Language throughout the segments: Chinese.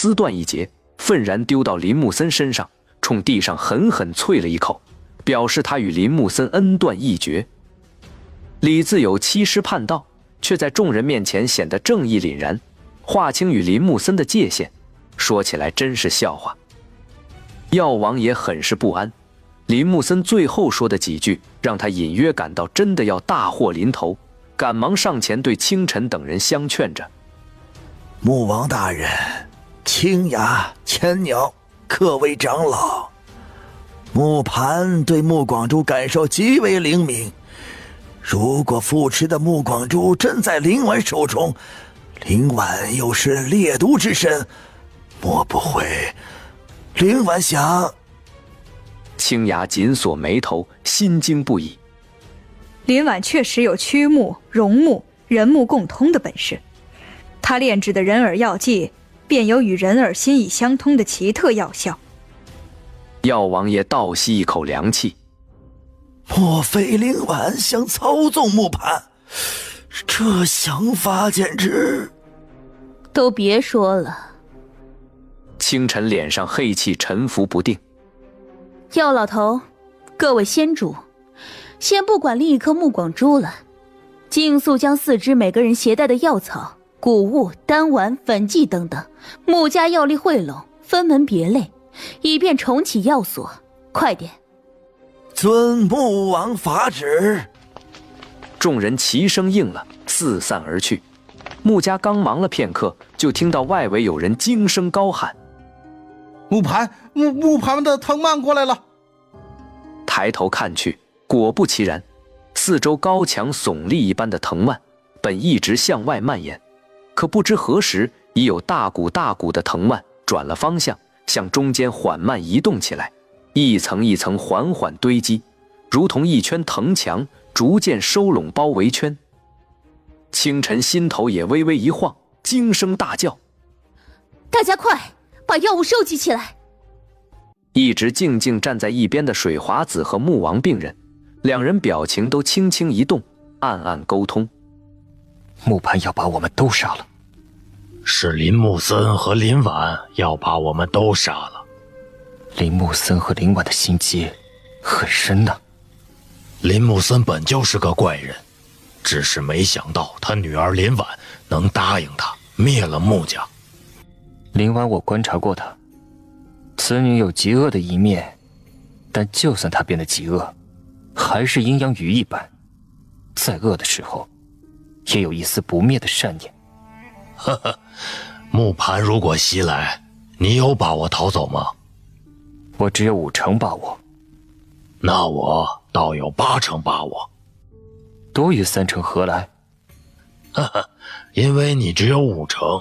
撕断一截，愤然丢到林木森身上，冲地上狠狠啐了一口，表示他与林木森恩断义绝。李自有欺师叛道，却在众人面前显得正义凛然，划清与林木森的界限，说起来真是笑话。药王也很是不安，林木森最后说的几句让他隐约感到真的要大祸临头，赶忙上前对清晨等人相劝着： 穆王大人，青崖、千鸟各为长老，穆盘对穆广珠感受极为灵敏，如果父持的穆广珠真在林婉手中，林婉又是烈毒之身，莫不会林婉想…… 青崖紧锁眉头，心惊不已。 林婉确实有驱木、融木、人木共通的本事，他炼制的人耳药剂便有与人耳心意相通的奇特药效。 药王爷倒吸一口凉气， 莫非林婉想操纵木盘？这想法简直…… 都别说了。 清晨脸上黑气沉浮不定。 药老头，各位仙主，先不管另一颗穆广珠了，尽速将4支每个人携带的药草、谷物、丹丸、粉剂等等，穆家药力汇拢，分门别类，以便重启药所。快点！ 遵穆王法旨。 众人齐声应了，四散而去。穆家刚忙了片刻，就听到外围有人惊声高喊： 木盘的藤蔓过来了！ 抬头看去，果不其然，四周高墙耸立一般的藤蔓，本一直向外蔓延，可不知何时已有大股大股的藤蔓转了方向，向中间缓慢移动起来，一层一层缓缓堆积，如同一圈藤墙逐渐收拢包围圈。清晨心头也微微一晃，惊声大叫： 大家快把药物收集起来！ 一直静静站在一边的水华子和穆王病人，两人表情都轻轻一动，暗暗沟通： 穆盘要把我们都杀了。 是林木森和林婉要把我们都杀了。 林木森和林婉的心结很深呐。 林木森本就是个怪人，只是没想到他女儿林婉能答应他灭了穆家。 林婉我观察过她，此女有极恶的一面，但就算她变得极恶，还是阴阳鱼一般，在恶的时候也有一丝不灭的善念。 呵呵，穆盘如果袭来，你有把握逃走吗？ 我只有5成把握。 那我倒有8成把握。 多于3成何来？ 呵呵，因为你只有5成。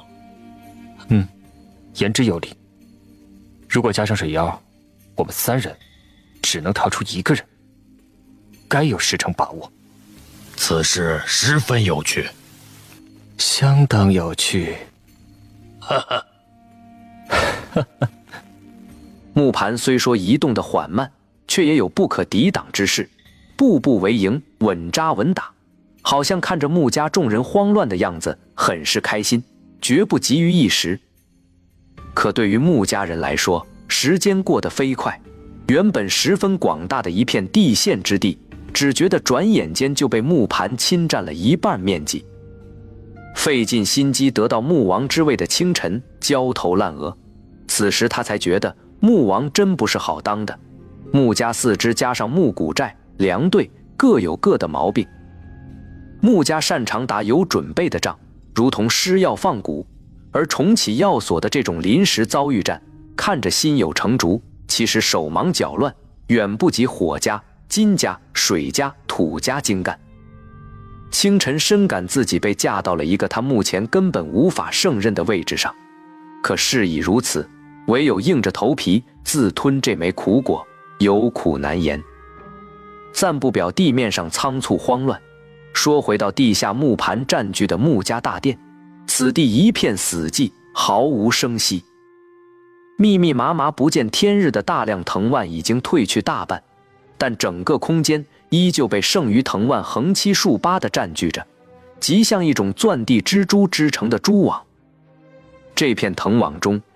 言之有理。如果加上水妖，我们3人只能逃出1个人，该有10成把握。 此事十分有趣。 相当有趣。 哈哈。 木盘虽说移动的缓慢，却也有不可抵挡之势，步步为营，稳扎稳打，好像看着穆家众人慌乱的样子，很是开心，绝不急于一时。可对于穆家人来说，时间过得飞快，原本十分广大的一片地县之地，只觉得转眼间就被木盘侵占了1半面积。费尽心机得到穆王之位的清晨焦头烂额，此时他才觉得穆王真不是好当的。穆家4支加上穆古寨、梁队各有各的毛病。穆家擅长打有准备的仗，如同施药放蛊，而重启药所的这种临时遭遇战，看着心有成竹，其实手忙脚乱，远不及火家、金家、水家、土家精干。清晨深感自己被架到了一个他目前根本无法胜任的位置上，可事已如此，唯有硬着头皮自吞这枚苦果，有苦难言。暂不表地面上仓促慌乱，说回到地下木盘占据的穆家大殿，此地一片死寂，毫无声息。密密麻麻不见天日的大量藤蔓已经褪去大半，但整个空间依旧被剩余藤蔓横七竖八地占据着，极像一种钻地蜘蛛织成的蛛网。这片藤网中